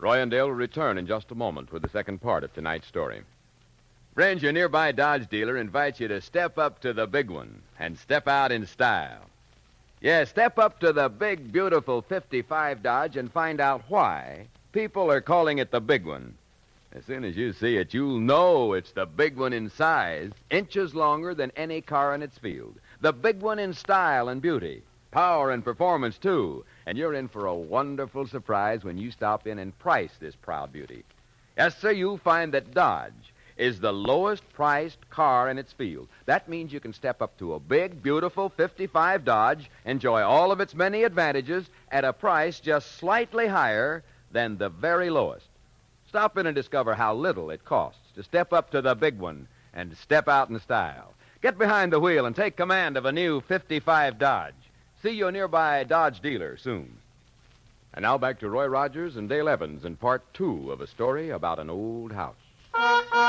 Roy and Dale will return in just a moment with the second part of tonight's story. Friends, your nearby Dodge dealer invites you to step up to the big one and step out in style. Yeah, step up to the big, beautiful 55 Dodge and find out why people are calling it the big one. As soon as you see it, you'll know it's the big one in size, inches longer than any car in its field. The big one in style and beauty, power and performance, too. And you're in for a wonderful surprise when you stop in and price this proud beauty. Yes, sir, you'll find that Dodge is the lowest-priced car in its field. That means you can step up to a big, beautiful 55 Dodge, enjoy all of its many advantages at a price just slightly higher than the very lowest. Stop in and discover how little it costs to step up to the big one and step out in style. Get behind the wheel and take command of a new 55 Dodge. See your nearby Dodge dealer soon. And now back to Roy Rogers and Dale Evans in part 2 of a story about an old house.